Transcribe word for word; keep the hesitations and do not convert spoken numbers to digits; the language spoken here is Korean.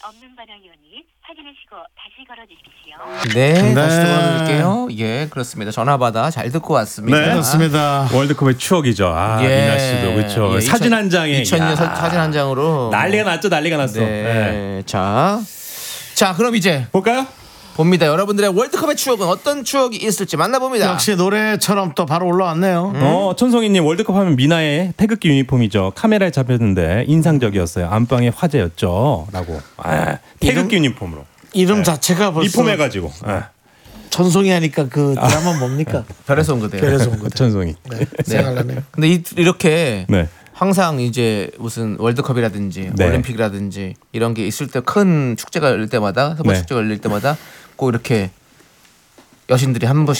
없는 번호이오니 확인하시고 다시 걸어주십시오. 네, 네. 다시 들어드릴게요. 예, 그렇습니다. 전화 받아 잘 듣고 왔습니다. 네, 그렇습니다. 월드컵의 추억이죠. 아, 예. 미나 씨도 그렇죠. 예, 사진 한 장에 이천 년 야. 사진 한 장으로 난리가 났죠, 난리가 났어. 네. 네. 자, 자, 그럼 이제 볼까요? 봅니다. 여러분들의 월드컵의 추억은 어떤 추억이 있을지 만나봅니다. 역시 노래처럼 또 바로 올라왔네요. 어, 천송이님 월드컵 하면 미나의 태극기 유니폼이죠. 카메라에 잡혔는데 인상적이었어요. 안방의 화제였죠.라고. 아, 태극기 유니폼으로. 이름 자체가 벌써 리폼해가지고. 아. 천송이 하니까 그 드라마 뭡니까? 별에서 온 거대요. 별에서 온 거죠. 천송이. 네, 생각나네요. 근데 이, 이렇게 네. 항상 이제 무슨 월드컵이라든지 네. 올림픽이라든지 이런 게 있을 때 큰 축제가 열릴 때마다 스포츠 네. 축제가 열릴 때마다 꼭 이렇게 여신들이 한 번씩